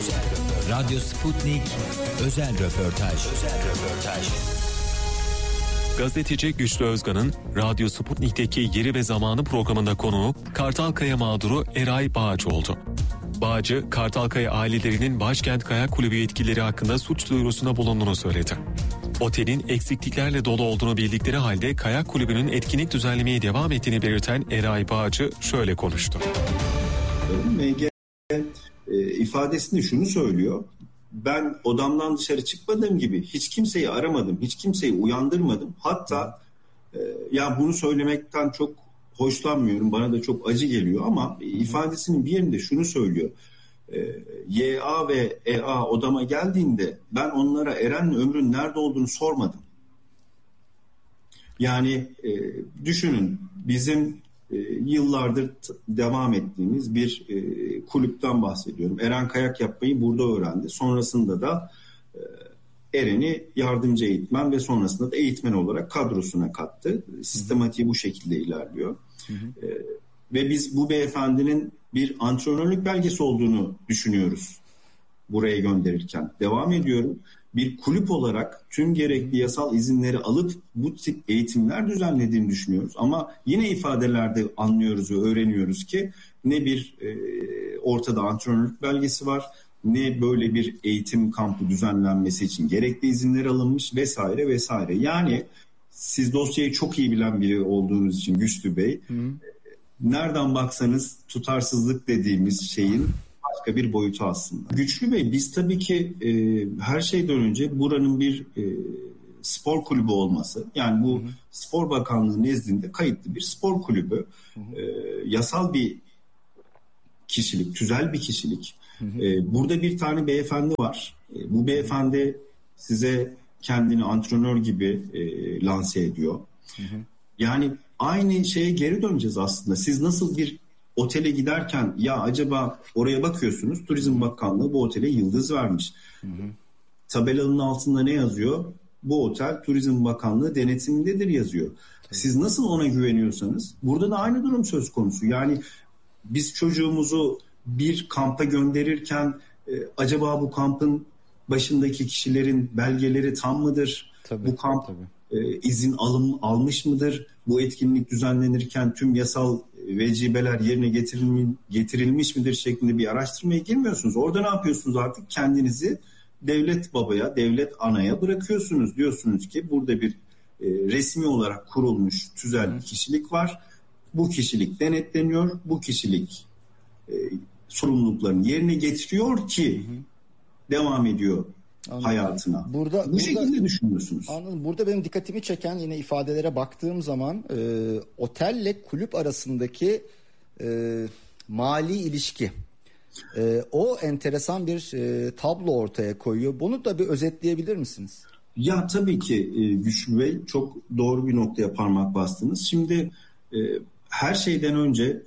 Radyo Sputnik özel röportaj. Gazeteci Güçlü Özgan'ın Radyo Sputnik'teki Yeri ve Zamanı programında konuğu Kartalkaya mağduru Eray Bağcı oldu. Bağcı, Kartalkaya ailelerinin Başkent Kayak Kulübü yetkilileri hakkında suç duyurusunda bulunduğunu söyledi. Otelin eksikliklerle dolu olduğunu bildikleri halde kayak kulübünün etkinlik düzenlemeye devam ettiğini belirten Eray Bağcı şöyle konuştu. MG ifadesinde şunu söylüyor. Ben odamdan dışarı çıkmadığım gibi hiç kimseyi aramadım, hiç kimseyi uyandırmadım. Hatta ya bunu söylemekten çok hoşlanmıyorum, bana da çok acı geliyor ama ifadesinin bir yerinde şunu söylüyor. YA ve EA odama geldiğinde ben onlara Eren'le Ömr'ün nerede olduğunu sormadım. Yani düşünün, bizim yıllardır devam ettiğimiz bir kulüpten bahsediyorum. Eren kayak yapmayı burada öğrendi. Sonrasında da Eren'i yardımcı eğitmen ve sonrasında da eğitmen olarak kadrosuna kattı. Sistematiği bu şekilde ilerliyor. Ve biz bu beyefendinin bir antrenörlük belgesi olduğunu düşünüyoruz buraya gönderirken. Devam ediyorum. Bir kulüp olarak tüm gerekli yasal izinleri alıp bu tip eğitimler düzenlediğini düşünüyoruz. Ama yine ifadelerde anlıyoruz ve öğreniyoruz ki ne bir ortada antrenörlük belgesi var, ne böyle bir eğitim kampı düzenlenmesi için gerekli izinler alınmış vesaire vesaire. Yani siz dosyayı çok iyi bilen biri olduğunuz için Güçlü Bey, nereden baksanız tutarsızlık dediğimiz şeyin başka bir boyutu aslında. Güçlü Bey, biz tabii ki her şeyden önce buranın bir spor kulübü olması, yani bu Spor Bakanlığı nezdinde kayıtlı bir spor kulübü, yasal bir kişilik, tüzel bir kişilik. Burada bir tane beyefendi var. Bu beyefendi size kendini antrenör gibi lanse ediyor. Yani aynı şeye geri döneceğiz aslında. Siz nasıl bir otele giderken ya acaba oraya bakıyorsunuz, Turizm Bakanlığı bu otele yıldız vermiş. Tabelanın altında ne yazıyor? Bu otel Turizm Bakanlığı denetimindedir yazıyor. Siz nasıl ona güveniyorsanız burada da aynı durum söz konusu. Yani biz çocuğumuzu bir kampa gönderirken acaba bu kampın başındaki kişilerin belgeleri tam mıdır? Bu kamp izin almış mıdır? Bu etkinlik düzenlenirken tüm yasal vecibeler yerine getirilmiş midir şeklinde bir araştırmaya girmiyorsunuz. Orada ne yapıyorsunuz artık? Kendinizi devlet babaya, devlet anaya bırakıyorsunuz. Diyorsunuz ki burada bir resmi olarak kurulmuş tüzel bir kişilik var. Bu kişilik denetleniyor. Bu kişilik sorumluluklarını yerine getiriyor ki devam ediyor hayatına. Bu şekilde düşünüyorsunuz. Anladım. Burada benim dikkatimi çeken, yine ifadelere baktığım zaman otelle kulüp arasındaki mali ilişki. O enteresan bir tablo ortaya koyuyor. Bunu da bir özetleyebilir misiniz? Ya tabii ki Güçlü Bey, çok doğru bir noktaya parmak bastınız. Şimdi her şeyden önce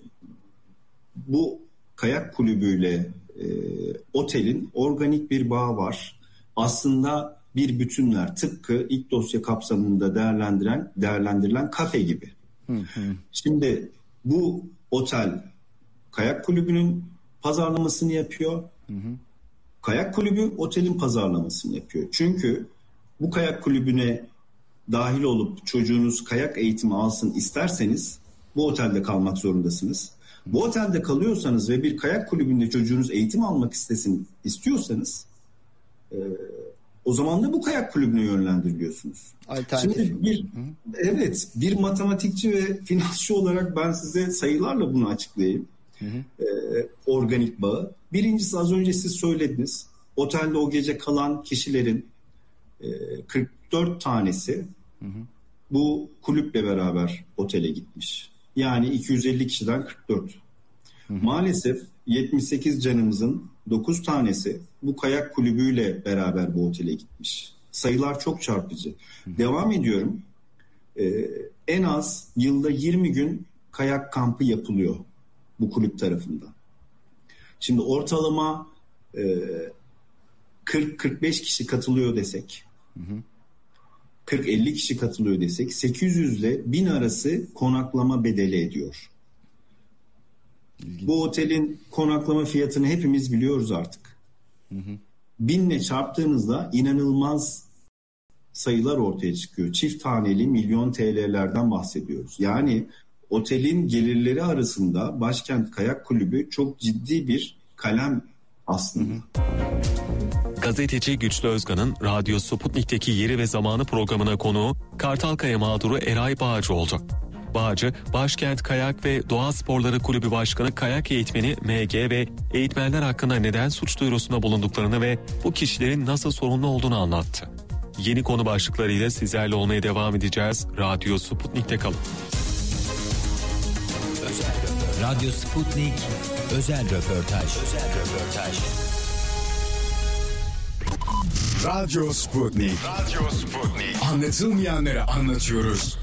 bu kayak kulübüyle otelin organik bir bağı var. Aslında bir bütünler, tıpkı ilk dosya kapsamında değerlendirilen kafe gibi. Şimdi bu otel kayak kulübünün pazarlamasını yapıyor. Kayak kulübü otelin pazarlamasını yapıyor. Çünkü bu kayak kulübüne dahil olup çocuğunuz kayak eğitimi alsın isterseniz bu otelde kalmak zorundasınız. Bu otelde kalıyorsanız ve bir kayak kulübünde çocuğunuz eğitim almak istiyorsanız o zaman da bu kayak kulübüne yönlendiriliyorsunuz. Alternatif. Şimdi bir matematikçi ve finansçı olarak ben size sayılarla bunu açıklayayım. Organik bağı. Birincisi, az önce siz söylediniz. Otelde o gece kalan kişilerin 44 tanesi bu kulüple beraber otele gitmiş. Yani 250 kişiden 44. Maalesef 78 canımızın 9 tanesi bu kayak kulübüyle beraber bu otele gitmiş. Sayılar çok çarpıcı. Devam ediyorum. En az yılda 20 gün kayak kampı yapılıyor bu kulüp tarafından. Şimdi ortalama 40-45 kişi katılıyor desek, 40-50 kişi katılıyor desek 800 ile 1000 arası konaklama bedeli ediyor. İlginç. Bu otelin konaklama fiyatını hepimiz biliyoruz artık. 1000'le çarptığınızda inanılmaz sayılar ortaya çıkıyor. Çift taneli milyon TL'lerden bahsediyoruz. Yani otelin gelirleri arasında Başkent Kayak Kulübü çok ciddi bir kalem aslında. Gazeteci Güçlü Özgan'ın Radyo Sputnik'teki Yeri ve Zamanı programına konuğu Kartalkaya mağduru Eray Bağcı oldu. Bağcı, Başkent Kayak ve Doğa Sporları Kulübü Başkanı kayak eğitmeni MG ve eğitmenler hakkında neden suç duyurusunda bulunduklarını ve bu kişilerin nasıl sorumlu olduğunu anlattı. Yeni konu başlıklarıyla sizlerle olmaya devam edeceğiz. Radyo Sputnik'te kalın. Radyo Sputnik özel röportaj. Radyo Sputnik. Anlatılmayanları anlatıyoruz.